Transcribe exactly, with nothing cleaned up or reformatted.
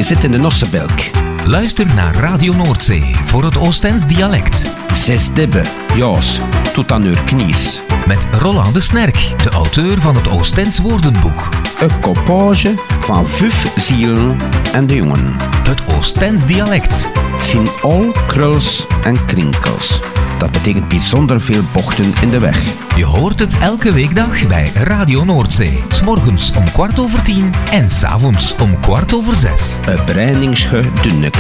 je zit in de Nossebelk. Luister naar Radio Noordzee voor het Oostens dialect. Zes dibben, jaas, tot aan uw knies. Met Roland de Snerk, de auteur van het Oostens woordenboek. Een coupage van vijf zielen en de jongen. Het Oostens dialect. Zien al kruls en krinkels. Dat betekent bijzonder veel bochten in de weg. Je hoort het elke weekdag bij Radio Noordzee. 's Morgens om kwart over tien en 's avonds om kwart over zes. Een breiningsgedunne